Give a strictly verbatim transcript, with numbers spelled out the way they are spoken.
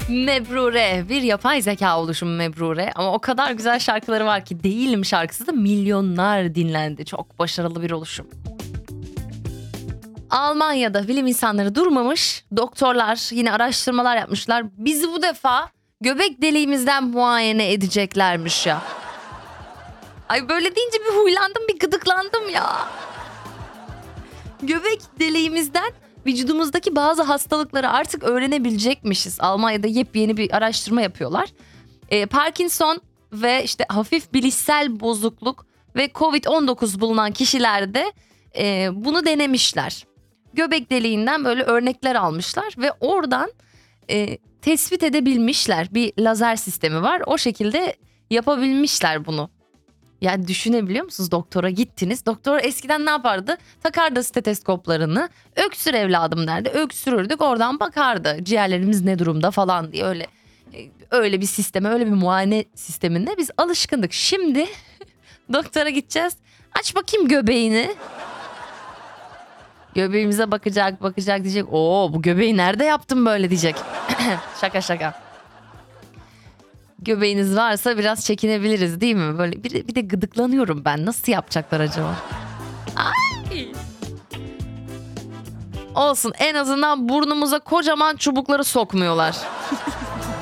Mebrure, bir yapay zeka oluşumu Mebrure, ama o kadar güzel şarkıları var ki Değilim şarkısı da milyonlar dinlendi. Çok başarılı bir oluşum. Almanya'da bilim insanları durmamış, doktorlar yine araştırmalar yapmışlar. Bizi bu defa göbek deliğimizden muayene edeceklermiş ya. Ay böyle deyince bir huylandım, bir gıdıklandım ya. Göbek deliğimizden vücudumuzdaki bazı hastalıkları artık öğrenebilecekmişiz. Almanya'da yepyeni bir araştırma yapıyorlar. Ee, Parkinson ve işte hafif bilişsel bozukluk ve covid on dokuz bulunan kişilerde e, bunu denemişler. Göbek deliğinden böyle örnekler almışlar ve oradan e, tespit edebilmişler. Bir lazer sistemi var, o şekilde yapabilmişler bunu. Yani düşünebiliyor musunuz? Doktora gittiniz. Doktor eskiden ne yapardı? Takardı steteskoplarını. Öksür evladım derdi. Öksürürdük, oradan bakardı. Ciğerlerimiz ne durumda falan diye, öyle öyle bir sisteme, öyle bir muayene sisteminde biz alışkındık. Şimdi doktora gideceğiz. Aç bakayım göbeğini. Göbeğimize bakacak bakacak diyecek. Oo, bu göbeği nerede yaptın böyle diyecek. Şaka şaka. Göbeğiniz varsa biraz çekinebiliriz değil mi? Böyle bir, bir de gıdıklanıyorum ben. Nasıl yapacaklar acaba? Ay! Olsun, en azından burnumuza kocaman çubukları sokmuyorlar.